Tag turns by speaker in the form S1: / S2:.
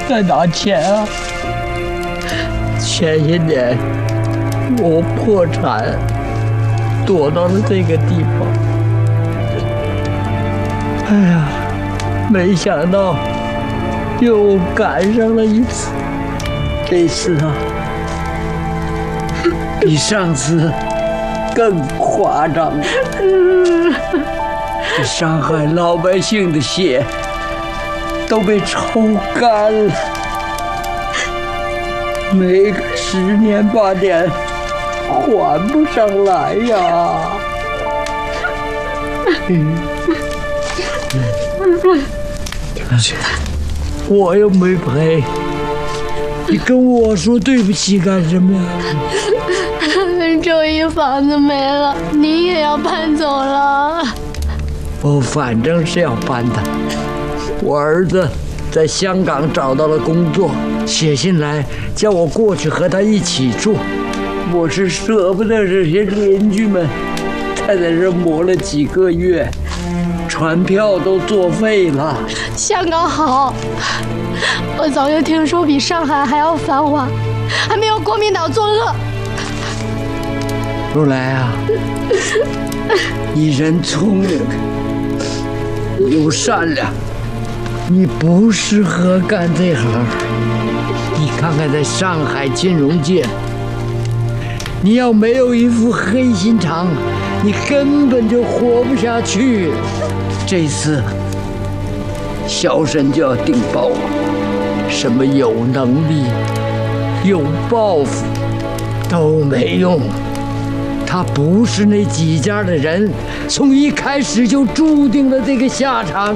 S1: 在拿钱啊！前些年我破产，躲到了这个地方。哎呀，没想到又赶上了一次。这次啊，比上次更夸张。这上海老百姓的血都被抽干了，没个10年8年还不上来呀！我又没赔，你跟我说对不起干什么呀？
S2: 周一房子没了，你也要搬走了。
S1: 我反正是要搬的。我儿子在香港找到了工作，写信来叫我过去和他一起住。我是舍不得这些邻居们，才在这磨了几个月，船票都作废了。
S2: 香港好，我早就听说比上海还要繁华，还没有国民党作恶。
S1: 如来啊，你人聪明，又善良，你不适合干这行。你看看在上海金融界，你要没有一副黑心肠，你根本就活不下去。这次小沈就要顶包了，什么有能力、有抱负都没用。他不是那几家的人，从一开始就注定了这个下场。